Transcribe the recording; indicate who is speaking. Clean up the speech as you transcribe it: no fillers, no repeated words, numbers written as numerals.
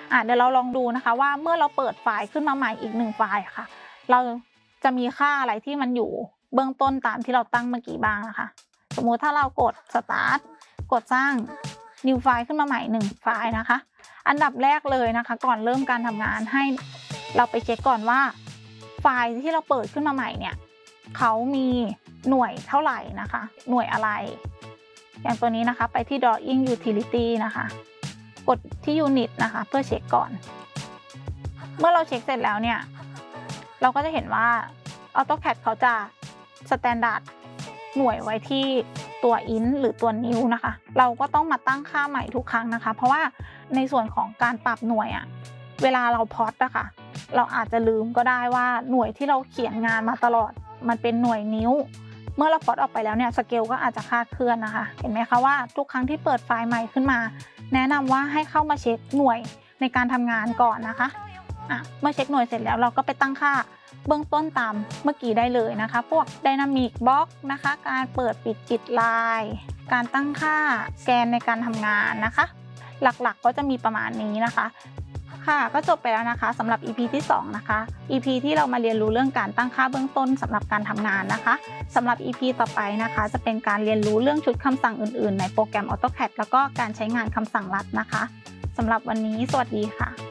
Speaker 1: เดี๋ยวเราลองดูนะคะว่าเมื่อเราเปิดไฟล์ขึ้นมาใหม่อีก1ไฟล์ค่ะเราจะมีค่าอะไรที่มันอยู่เบื้องต้นตามที่เราตั้งเมื่อกี้บ้างนะคะสมมุติถ้าเรากด start กดสร้าง new ไฟล์ขึ้นมาใหม่1ไฟล์นะคะอันดับแรกเลยนะคะก่อนเริ่มการทำงานให้เราไปเช็คก่อนว่าไฟล์ที่เราเปิดขึ้นมาใหม่เนี่ยเขามีหน่วยเท่าไหร่นะคะหน่วยอะไรอย่างตัวนี้นะคะไปที่ drawing utility นะคะกดที่ unit นะคะเพื่อเช็คก่อนเมื่อเราเช็คเสร็จแล้วเนี่ยเราก็จะเห็นว่า AutoCAD เขาจะ standard หน่วยไว้ที่ตัว int หรือตัว new นะคะเราก็ต้องมาตั้งค่าใหม่ทุกครั้งนะคะเพราะว่าในส่วนของการปรับหน่วยเวลาเราพอตอะค่ะเราอาจจะลืมก็ได้ว่าหน่วยที่เราเขียนงานมาตลอดมันเป็นหน่วยนิ้วเมื่อเราพอตออกไปแล้วเนี่ยสเกลก็อาจจะคลาดเคลื่อนนะคะเห็นไหมคะว่าทุกครั้งที่เปิดไฟล์ใหม่ขึ้นมาแนะนำว่าให้เข้ามาเช็คหน่วยในการทำงานก่อนนะคะเมื่อเช็คหน่วยเสร็จแล้วเราก็ไปตั้งค่าเบื้องต้นตามเมื่อกี้ได้เลยนะคะพวก Dynamic Box นะคะการเปิดปิดกิจลายการตั้งค่าแกนในการทำงานนะคะหลักๆก็จะมีประมาณนี้นะคะค่ะก็จบไปแล้วนะคะสำหรับ EP ที่2นะคะ EP ที่เรามาเรียนรู้เรื่องการตั้งค่าเบื้องต้นสำหรับการทำงานนะคะสำหรับ EP ต่อไปนะคะจะเป็นการเรียนรู้เรื่องชุดคำสั่งอื่นๆในโปรแกรม AutoCAD แล้วก็การใช้งานคำสั่งลัดนะคะสำหรับวันนี้สวัสดีค่ะ